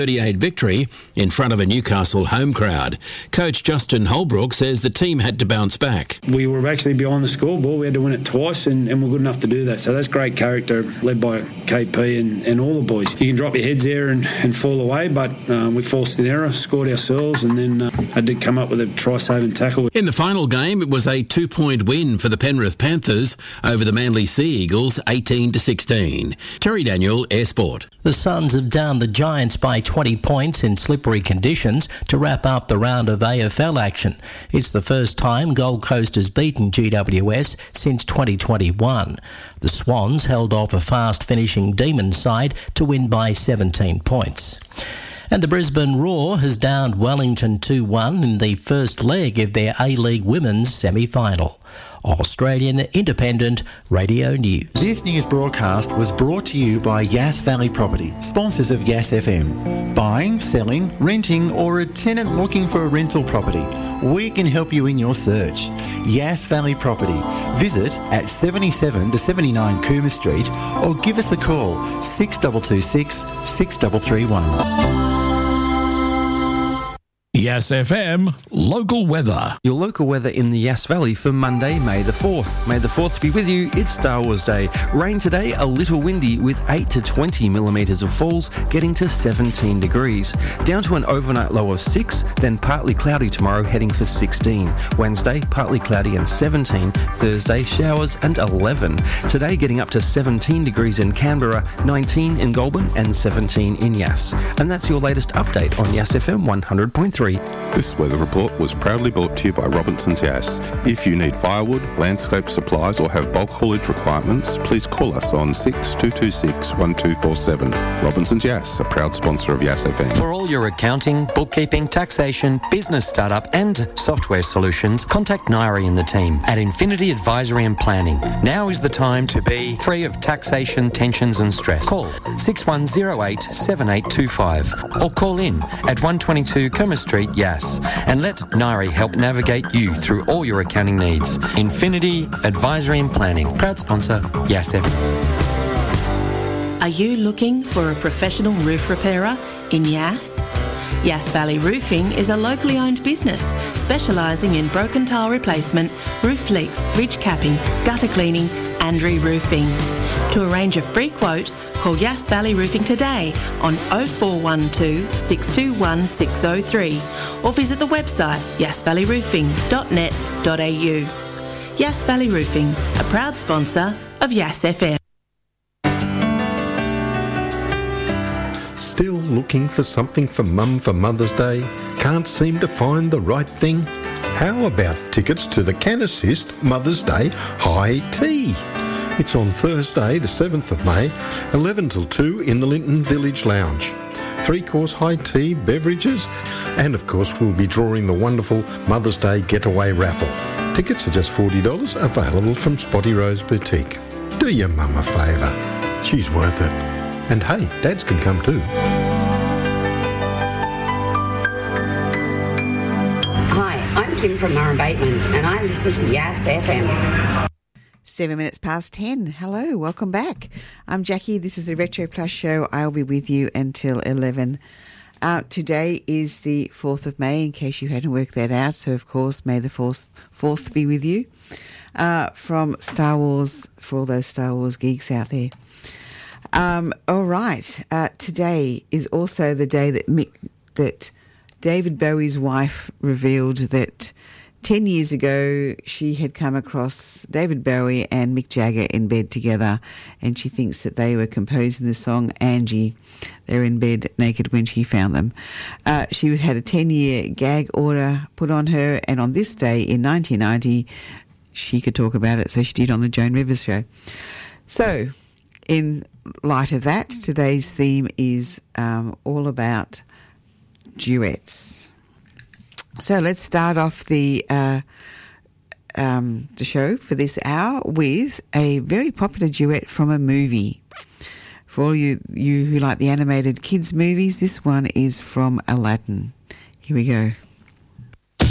38 victory in front of a Newcastle home crowd. Coach Justin Holbrook says the team had to bounce back. We were actually behind the scoreboard. We had to win it twice and we're good enough to do that. So that's great character led by KP and all the boys. You can drop your heads there and fall away, but we forced an error, scored ourselves, and then I did come up with a try-saving tackle. In the final game, it was a 2-point win for the Penrith Panthers over the Manly Sea Eagles, 18-16. Terry Daniel, Air Sport. The Suns have downed the Giants by 20 points in slippery conditions to wrap up the round of AFL action. It's the first time Gold Coast has beaten GWS since 2021. The Swans held off a fast-finishing Demons side to win by 17 points. And the Brisbane Roar has downed Wellington 2-1 in the first leg of their A-League Women's semi-final. Australian Independent Radio News. This news broadcast was brought to you by Yass Valley Property, sponsors of Yass FM. Buying, selling, renting, or a tenant looking for a rental property, we can help you in your search. Yass Valley Property. Visit at 77 to 79 Coomer Street or give us a call 6226 6331. Yass FM local weather. Your local weather in the Yass Valley for Monday, May the 4th. May the 4th be with you. It's Star Wars Day. Rain today, a little windy with 8 to 20 millimetres of falls, getting to 17 degrees. Down to an overnight low of 6, then partly cloudy tomorrow, heading for 16. Wednesday, partly cloudy and 17. Thursday, showers and 11. Today, getting up to 17 degrees in Canberra, 19 in Goulburn and 17 in Yass. And that's your latest update on Yass FM 100.3. This weather report was proudly brought to you by Robinson's Yass. If you need firewood, landscape supplies or have bulk haulage requirements, please call us on 6226 1247. Robinson's Yass, a proud sponsor of Yass FM. For all your accounting, bookkeeping, taxation, business startup and software solutions, contact Nairi and the team at Infinity Advisory and Planning. Now is the time to be free of taxation, tensions and stress. Call 6108 7825 or call in at 122 Coomer Street, Yass, and let Nairi help navigate you through all your accounting needs. Infinity Advisory and Planning, proud sponsor, Yass FM. Are you looking for a professional roof repairer in Yass? Yass Valley Roofing is a locally owned business specialising in broken tile replacement, roof leaks, ridge capping, gutter cleaning and re-roofing. To arrange a free quote, call Yass Valley Roofing today on 0412 621 603 or visit the website yassvalleyroofing.net.au. Yass Valley Roofing, a proud sponsor of Yass FM. Still looking for something for Mum for Mother's Day? Can't seem to find the right thing? How about tickets to the Can Assist Mother's Day High Tea? It's on Thursday, the 7th of May, 11 till 2 in the Linton Village Lounge. 3-course high tea, beverages, and of course we'll be drawing the wonderful Mother's Day Getaway Raffle. Tickets are just $40, available from Spotty Rose Boutique. Do your mum a favour. She's worth it. And hey, dads can come too. Hi, I'm Kim from Murray Bateman and I listen to Yass FM. 7 minutes past 10. Hello, welcome back. I'm Jackie. This is the Retro Plus show. I'll be with you until 11. Today is the 4th of May, in case you hadn't worked that out. So, of course, May the 4th be with you. From Star Wars, for all those Star Wars geeks out there. All right. Today is also the day that David Bowie's wife revealed that 10 years ago, she had come across David Bowie and Mick Jagger in bed together, and she thinks that they were composing the song Angie. They were in bed naked when she found them. She had a 10-year gag order put on her, and on this day in 1990, she could talk about it, so she did on the Joan Rivers show. So, in light of that, today's theme is all about duets. So let's start off the show for this hour with a very popular duet from a movie. For all you who like the animated kids movies, this one is from Aladdin. Here we go.